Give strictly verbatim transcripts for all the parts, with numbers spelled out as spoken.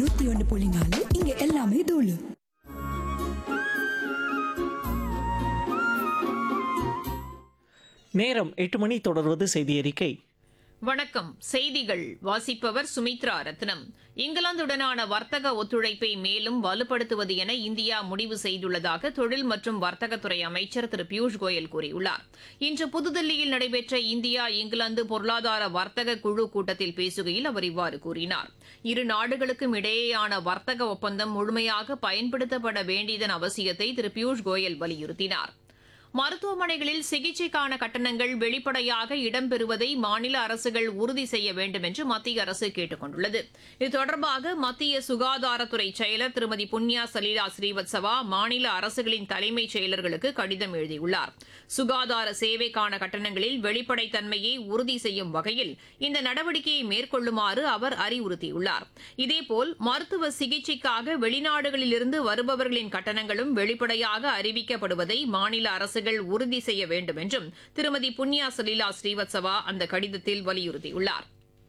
நூத்தி ஒன்று புள்ளி நாலு இங்க எல்லாமே தூளு. நேரம் எட்டு மணி. தொடர்வது செய்தி அறிக்கை. வணக்கம். செய்திகள் வாசிப்பவர் சுமித்ரா ரத்னம். இங்கிலாந்துடனான வர்த்தக ஒத்துழைப்பை மேலும் வலுப்படுத்துவது என இந்தியா முடிவு செய்துள்ளதாக தொழில் மற்றும் வர்த்தகத்துறை அமைச்சர் திரு பியூஷ் கோயல் கூறியுள்ளார். இன்று புதுதில்லியில் நடைபெற்ற இந்தியா இங்கிலாந்து பொருளாதார வர்த்தக குழு கூட்டத்தில் பேசுகையில் அவர் இவ்வாறு கூறினார். இரு நாடுகளுக்கும் இடையேயான வர்த்தக ஒப்பந்தம் முழுமையாக பயன்படுத்தப்பட வேண்டியதன் அவசியத்தை திரு பியூஷ் கோயல் வலியுறுத்தினார். மருத்துவமனைகளில் சிகிச்சைக்கான கட்டணங்கள் வெளிப்படையாக இடம்பெறுவதை மாநில அரசுகள் உறுதி செய்ய வேண்டும் என்று மத்திய அரசு கேட்டுக் கொண்டுள்ளது. இது தொடர்பாக மத்திய சுகாதாரத்துறை செயலர் திருமதி புண்ணியா சலீலா ஸ்ரீவத்சவா மாநில அரசுகளின் தலைமைச் செயலர்களுக்கு கடிதம் எழுதியுள்ளார். சுகாதார சேவைக்கான கட்டணங்களில் வெளிப்படைத்தன்மையை உறுதி செய்யும் வகையில் இந்த நடவடிக்கையை மேற்கொள்ளுமாறு அவர் அறிவுறுத்தியுள்ளார். இதேபோல் மருத்துவ சிகிச்சைக்காக வெளிநாடுகளிலிருந்து வருபவர்களின் கட்டணங்களும் வெளிப்படையாக அறிவிக்கப்படுவதை மாநில அரசுகள் உறுதி செய்ய வேண்டும் என்றும் திருமதி புண்ணியா சலீலா ஸ்ரீவத்சவா அந்த கடிதத்தில் வலியுறுத்தியுள்ளார்.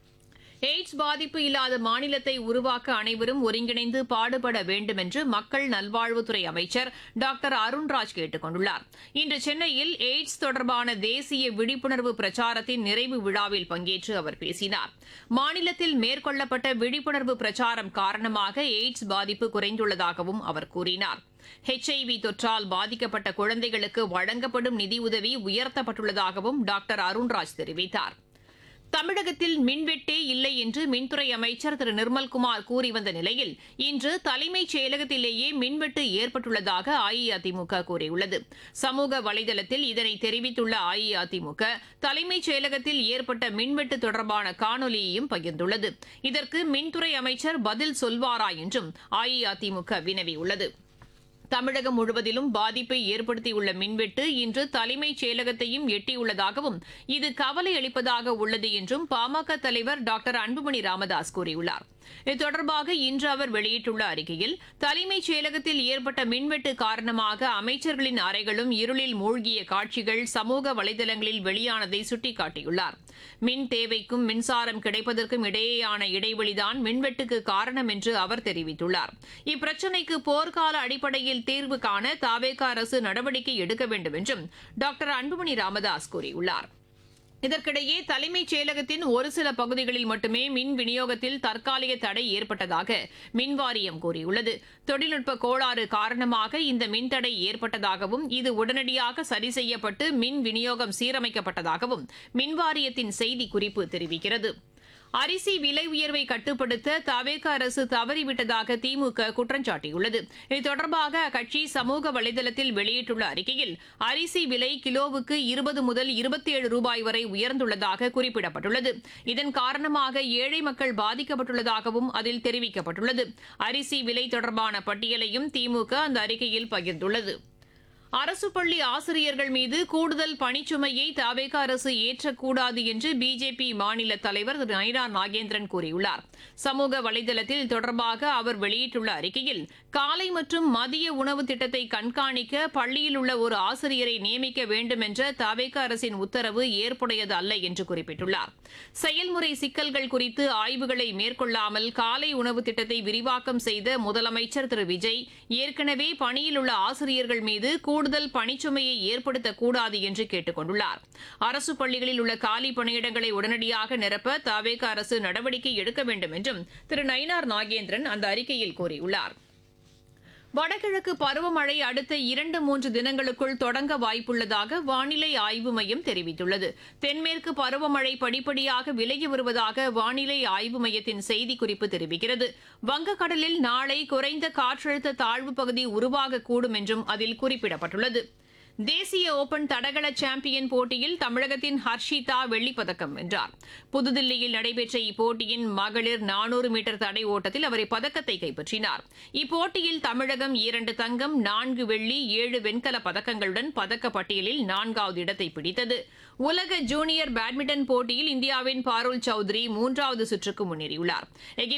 எய்ட்ஸ் பாதிப்பு இல்லாத மாநிலத்தை உருவாக்க அனைவரும் ஒருங்கிணைந்து பாடுபட வேண்டும் என்று மக்கள் நல்வாழ்வுத்துறை அமைச்சர் டாக்டர் அருண்ராஜ் கேட்டுக் கொண்டுள்ளார். இன்று சென்னையில் எய்ட்ஸ் தொடர்பான தேசிய விழிப்புணர்வு பிரச்சாரத்தின் நிறைவு விழாவில் பங்கேற்று அவர் பேசினார். மாநிலத்தில் மேற்கொள்ளப்பட்ட விழிப்புணர்வு பிரச்சாரம் காரணமாக எய்ட்ஸ் பாதிப்பு குறைந்துள்ளதாகவும் அவர் கூறினார். ஹெச்ஐவி தொற்றால் பாதிக்கப்பட்ட குழந்தைகளுக்கு வழங்கப்படும் நிதியுதவி உயர்த்தப்பட்டுள்ளதாகவும் டாக்டர் அருண்ராஜ் தெரிவித்தார். தமிழகத்தில் மின்வெட்டே இல்லை என்று மின்துறை அமைச்சர் திரு நிர்மல்குமார் கூறி வந்த நிலையில் இன்று தலைமைச் செயலகத்திலேயே மின்வெட்டு ஏற்பட்டுள்ளதாக அஇஅதிமுக கூறியுள்ளது. சமூக வலைதளத்தில் இதனை தெரிவித்துள்ள அஇஅதிமுக தலைமைச் செயலகத்தில் ஏற்பட்ட மின்வெட்டு தொடர்பான காணொலியையும் பகிர்ந்துள்ளது. இதற்கு மின்துறை அமைச்சர் பதில் சொல்வாரா என்றும் அஇஅதிமுக வினவியுள்ளது. தமிழகம் முழுவதிலும் பாதிப்பை ஏற்படுத்தியுள்ள மின்வெட்டு இன்று தலைமைச் செயலகத்தையும் எட்டியுள்ளதாகவும் இது கவலை அளிப்பதாக உள்ளது என்றும் பாமக தலைவர் டாக்டர் அன்புமணி ராமதாஸ் கூறியுள்ளார். இது தொடர்பாக இன்று அவர் வெளியிட்டுள்ள அறிக்கையில் தலைமைச் செயலகத்தில் ஏற்பட்ட மின்வெட்டு காரணமாக அமைச்சர்களின் அறைகளும் இருளில் மூழ்கிய காட்சிகள் சமூக வலைதளங்களில் வெளியானதை சுட்டிக்காட்டியுள்ளார். மின் தேவைக்கும் மின்சாரம் கிடைப்பதற்கும் இடையேயான இடைவெளிதான் மின்வெட்டுக்கு காரணம் என்று அவர் தெரிவித்துள்ளார். இப்பிரச்சினைக்கு போர்க்கால அடிப்படையில் தீர்வு காண தவேக அரசு நடவடிக்கை எடுக்க வேண்டும் என்றும் டாக்டர் அன்புமணி ராமதாஸ் கூறியுள்ளார். இதற்கிடையே தலைமைச் செயலகத்தின் ஒரு சில பகுதிகளில் மட்டுமே மின் விநியோகத்தில் தற்காலிக தடை ஏற்பட்டதாக மின்வாரியம் கூறியுள்ளது. தொழில்நுட்ப கோளாறு காரணமாக இந்த மின்தடை ஏற்பட்டதாகவும் இது உடனடியாக சரி செய்யப்பட்டு மின் விநியோகம் சீரமைக்கப்பட்டதாகவும் மின்வாரியத்தின் செய்திக்குறிப்பு தெரிவிக்கிறது. அரிசி விலை உயர்வை கட்டுப்படுத்த தவேக அரசு தவறிவிட்டதாக திமுக குற்றம் சாட்டியுள்ளது. இது தொடர்பாக அக்கட்சி சமூக வலைதளத்தில் வெளியிட்டுள்ள அறிக்கையில் அரிசி விலை கிலோவுக்கு இருபது முதல் இருபத்தி ஏழு ரூபாய் வரை உயர்ந்துள்ளதாக குறிப்பிடப்பட்டுள்ளது. இதன் காரணமாக ஏழை மக்கள் பாதிக்கப்பட்டுள்ளதாகவும் அதில் தெரிவிக்கப்பட்டுள்ளது. அரிசி விலை தொடர்பான பட்டியலையும் திமுக அந்த அறிக்கையில் பகிர்ந்துள்ளது. அரசு பள்ளி ஆசிரியர்கள் மீது கூடுதல் பணிச்சுமையை தவேக அரசு ஏற்றக்கூடாது என்று பிஜேபி மாநில தலைவர் திரு நயினார் நாகேந்திரன் கூறியுள்ளார். சமூக வலைதளத்தில் இது தொடர்பாக அவர் வெளியிட்டுள்ள அறிக்கையில் காலை மற்றும் மதிய உணவு திட்டத்தை கண்காணிக்க பள்ளியில் உள்ள ஒரு ஆசிரியரை நியமிக்க வேண்டும் என்ற தவேக அரசின் உத்தரவு ஏற்புடையது அல்ல என்று குறிப்பிட்டுள்ளார். செயல்முறை சிக்கல்கள் குறித்து ஆய்வுகளை மேற்கொள்ளாமல் காலை உணவு திட்டத்தை விரிவாக்கம் செய்த முதலமைச்சர் திரு விஜய் ஏற்கனவே பணியில் உள்ள ஆசிரியர்கள் மீது கூடுதல் பணிச்சுமையை ஏற்படுத்தக்கூடாது என்று கேட்டுக் கொண்டுள்ளார். அரசு பள்ளிகளில் உள்ள காலி பணியிடங்களை உடனடியாக நிரப்ப தவேக அரசு நடவடிக்கை எடுக்க வேண்டும் என்றும் திரு நயினார் நாகேந்திரன் அந்த அறிக்கையில் கூறியுள்ளார். வடகிழக்கு பருவமழை அடுத்த இரண்டு மூன்று தினங்களுக்குள் தொடங்க வாய்ப்புள்ளதாக வானிலை ஆய்வு மையம் தெரிவித்துள்ளது. தென்மேற்கு பருவமழை படிப்படியாக விலகி வருவதாக வானிலை ஆய்வு மையத்தின் செய்திக்குறிப்பு தெரிவிக்கிறது. வங்கக்கடலில் நாளை குறைந்த காற்றழுத்த தாழ்வு பகுதி உருவாகக்கூடும் என்றும் அதில் குறிப்பிடப்பட்டுள்ளது. தேசிய ஓபன் தடகள சாம்பியன் போட்டியில் தமிழகத்தின் ஹர்ஷிதா வெள்ளிப்பதக்கம் வென்றார். புதுதில்லியில் நடைபெற்ற இப்போட்டியின் மகளிர் நானூறு மீட்டர் தடை ஓட்டத்தில் அவர் இப்பதக்கத்தை கைப்பற்றினார். இப்போட்டியில் தமிழகம் இரண்டு தங்கம், நான்கு வெள்ளி, ஏழு வெண்கல பதக்கங்களுடன் பதக்கப்பட்டியலில் நான்காவது இடத்தை பிடித்தது. உலக ஜூனியர் பேட்மிண்டன் போட்டியில் இந்தியாவின் பாருல் சௌத்ரி மூன்றாவது சுற்றுக்கு முன்னேறியுள்ளார்.